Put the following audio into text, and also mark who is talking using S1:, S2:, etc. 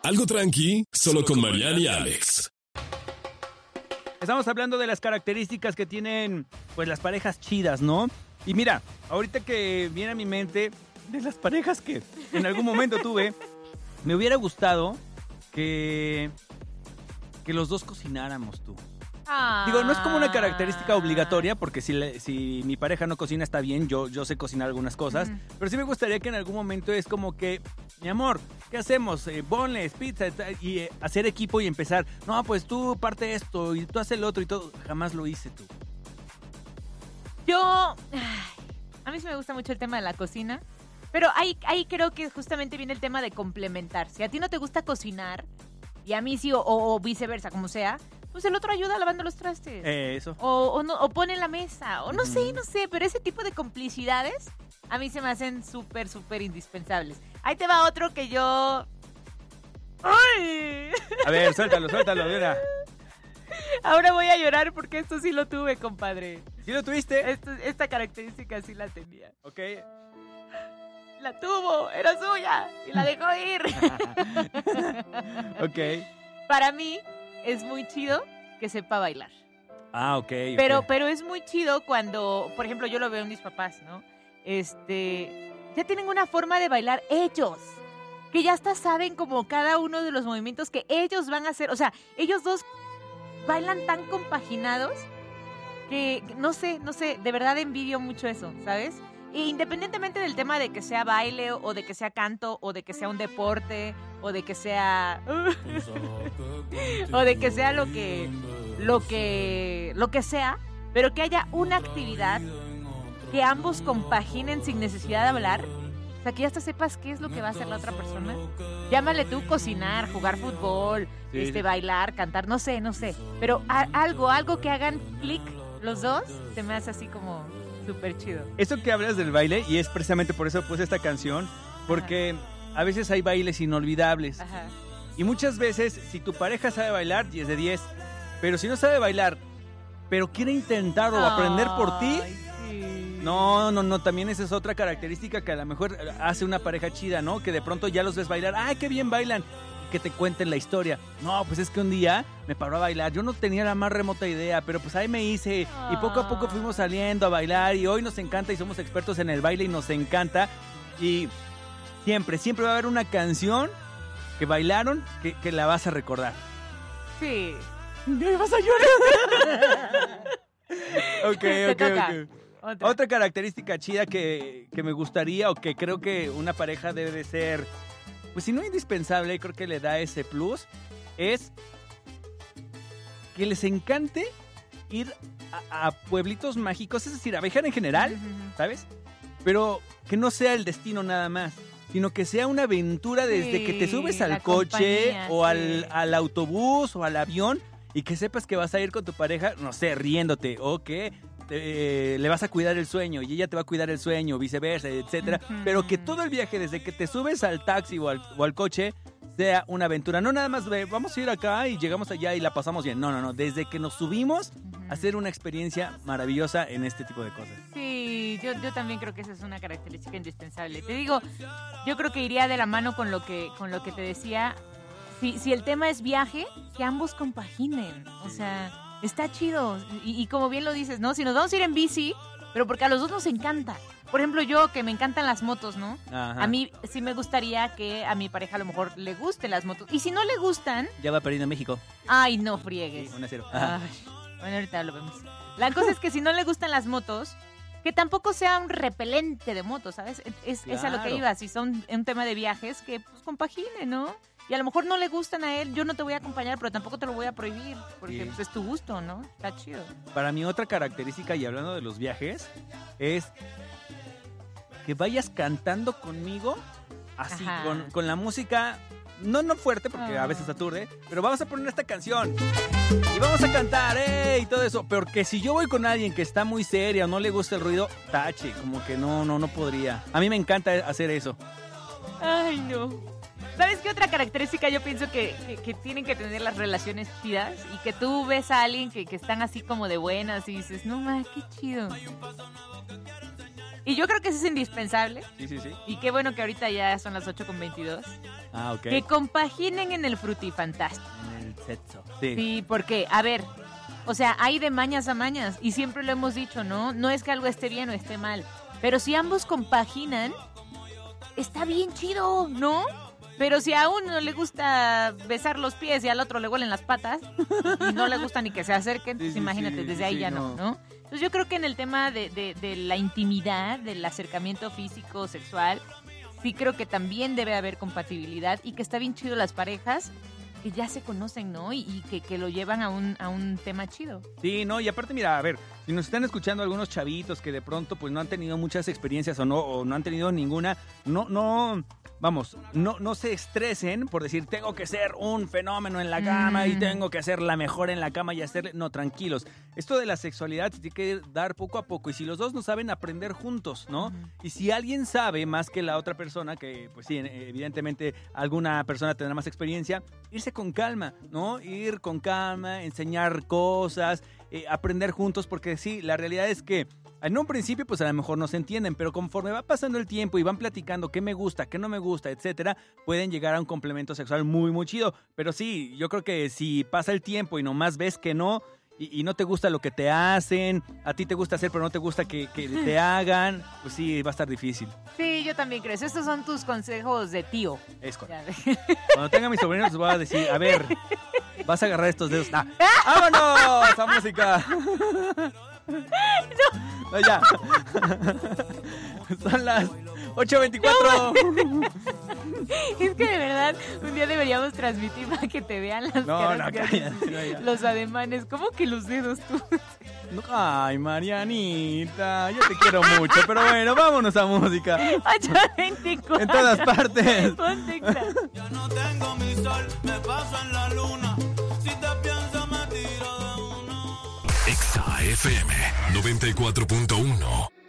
S1: Algo tranqui, solo con Mariana y Alex.
S2: Estamos hablando de las características que tienen, pues, las parejas chidas, ¿no? Y mira, ahorita que viene a mi mente de las parejas que en algún momento tuve, me hubiera gustado que los dos cocináramos, tú. Digo, no es como una característica obligatoria, porque si mi pareja no cocina está bien, yo sé cocinar algunas cosas, pero sí me gustaría que en algún momento es como que, mi amor, ¿qué hacemos? Boneless, pizza, y hacer equipo y empezar, no, pues tú parte esto y tú haces el otro y todo. Jamás lo hice tú.
S3: A mí sí me gusta mucho el tema de la cocina, pero ahí creo que justamente viene el tema de complementar. Si a ti no te gusta cocinar y a mí sí, o viceversa, como sea, pues el otro ayuda lavando los trastes.
S2: Eso.
S3: O pone en la mesa. O no sé, pero ese tipo de complicidades a mí se me hacen súper, súper indispensables. Ahí te va otro que yo... ¡Ay!
S2: A ver, suéltalo, mira.
S3: Ahora voy a llorar porque esto sí lo tuve, compadre.
S2: ¿Sí lo tuviste?
S3: Esta característica sí la tenía.
S2: Ok.
S3: La tuvo, era suya y la dejó ir.
S2: Ok.
S3: Para mí es muy chido que sepa bailar.
S2: Ah, ok.
S3: Pero es muy chido cuando, por ejemplo, yo lo veo en mis papás, ¿no? Ya tienen una forma de bailar ellos, que ya hasta saben como cada uno de los movimientos que ellos van a hacer. O sea, ellos dos bailan tan compaginados que no sé, de verdad envidio mucho eso, ¿sabes? E independientemente del tema de que sea baile o de que sea canto o de que sea un deporte o de que sea o de que sea lo que sea, pero que haya una actividad que ambos compaginen sin necesidad de hablar. O sea, que ya hasta sepas qué es lo que va a hacer la otra persona. Llámale tú cocinar, jugar fútbol, sí. Bailar, cantar, no sé. Pero algo que hagan clic los dos, se me hace así como súper chido.
S2: Eso que hablas del baile, y es precisamente por eso puse esta canción, porque a veces hay bailes inolvidables.
S3: Ajá.
S2: Y muchas veces, si tu pareja sabe bailar, 10 de 10. Pero si no sabe bailar, pero quiere intentar o aprender por ti... No, también esa es otra característica que a lo mejor hace una pareja chida, ¿no? Que de pronto ya los ves bailar, ¡ay, qué bien bailan! Y que te cuenten la historia. No, pues es que un día me paró a bailar, yo no tenía la más remota idea, pero pues ahí me hice, y poco a poco fuimos saliendo a bailar, y hoy nos encanta y somos expertos en el baile y nos encanta, y siempre va a haber una canción que bailaron que la vas a recordar.
S3: Sí.
S2: ¡Me vas a llorar! Ok. Otra característica chida que me gustaría o que creo que una pareja debe de ser, pues si no indispensable, creo que le da ese plus, es que les encante ir a pueblitos mágicos, es decir, a viajar en general, ¿sabes? Pero que no sea el destino nada más, sino que sea una aventura desde que te subes al coche o al autobús o al avión y que sepas que vas a ir con tu pareja, no sé, riéndote o que... le vas a cuidar el sueño y ella te va a cuidar el sueño, viceversa, etcétera. Pero que todo el viaje, desde que te subes al taxi o al coche, sea una aventura. No nada más vamos a ir acá y llegamos allá y la pasamos bien. No. Desde que nos subimos, hacer una experiencia maravillosa en este tipo de cosas.
S3: Sí, yo también creo que esa es una característica indispensable. Te digo, yo creo que iría de la mano con lo que te decía. Si el tema es viaje, que ambos compaginen. O sea... Está chido. Y como bien lo dices, ¿no? Si nos vamos a ir en bici, pero porque a los dos nos encanta. Por ejemplo, yo que me encantan las motos, ¿no? Ajá. A mí sí me gustaría que a mi pareja a lo mejor le gusten las motos. Y si no le gustan...
S2: Ya va perdiendo México.
S3: Ay, no friegues.
S2: Sí, 1-0.
S3: Bueno, ahorita lo vemos. La cosa es que si no le gustan las motos, que tampoco sea un repelente de motos, ¿sabes? Es a lo que iba. Si son un tema de viajes, que pues compagine, ¿no? Y a lo mejor no le gustan a él, yo no te voy a acompañar, pero tampoco te lo voy a prohibir, porque pues, es tu gusto, ¿no? Está chido.
S2: Para mí otra característica, y hablando de los viajes, es que vayas cantando conmigo, así, con la música, no fuerte, porque a veces aturde, pero vamos a poner esta canción, y vamos a cantar, y todo eso, porque si yo voy con alguien que está muy seria o no le gusta el ruido, tache, como que no podría. A mí me encanta hacer eso.
S3: Ay, no. ¿Sabes qué otra característica yo pienso que tienen que tener las relaciones chidas? Y que tú ves a alguien que están así como de buenas y dices, no ma, qué chido. Y yo creo que eso es indispensable.
S2: Sí.
S3: Y qué bueno que ahorita ya son las 8:22.
S2: Ah, ok.
S3: Que compaginen en el frutifantástico.
S2: En el sexo. Sí.
S3: Sí, porque, a ver, o sea, hay de mañas a mañas. Y siempre lo hemos dicho, ¿no? No es que algo esté bien o esté mal. Pero si ambos compaginan, está bien chido, ¿no? Pero si a uno le gusta besar los pies y al otro le huelen las patas y no le gusta ni que se acerquen, pues imagínate, desde ahí ya no, ¿no? Entonces yo creo que en el tema de la intimidad, del acercamiento físico, sexual, sí creo que también debe haber compatibilidad y que está bien chido las parejas que ya se conocen, ¿no? Y que lo llevan a un tema chido.
S2: Sí, no, y aparte, mira, a ver, si nos están escuchando algunos chavitos que de pronto pues no han tenido muchas experiencias o no han tenido ninguna, no se estresen por decir, tengo que ser un fenómeno en la cama y tengo que ser la mejor en la cama y hacerle... No, tranquilos. Esto de la sexualidad se tiene que dar poco a poco y si los dos no saben, aprender juntos, ¿no? Y si alguien sabe más que la otra persona, que pues sí, evidentemente alguna persona tendrá más experiencia, irse con calma, ¿no? Ir con calma, enseñar cosas, aprender juntos, porque sí, la realidad es que en un principio, pues a lo mejor no se entienden, pero conforme va pasando el tiempo y van platicando qué me gusta, qué no me gusta, etcétera, pueden llegar a un complemento sexual muy, muy chido. Pero sí, yo creo que si pasa el tiempo y nomás ves que no, y no te gusta lo que te hacen, a ti te gusta hacer, pero no te gusta que te hagan, pues sí, va a estar difícil.
S3: Sí, yo también creo. Estos son tus consejos de tío.
S2: Es correcto. Cuando tenga a mis sobrinos les voy a decir, a ver, vas a agarrar estos dedos. ¡Ah! ¡Vámonos a música! No, ya. Son las 8:24.
S3: Es que de verdad, un día deberíamos transmitir para que te vean las caras.
S2: Cállate,
S3: los ademanes. ¿Cómo que los dedos tú?
S2: Ay, Marianita, yo te quiero mucho, pero bueno, vámonos a música.
S3: 8:24.
S2: En todas partes.
S3: Ponte Exa.
S4: Ya no tengo mi sol, me paso en la luna. Si te pienso me tiro de uno.
S1: Exa FM 94.1.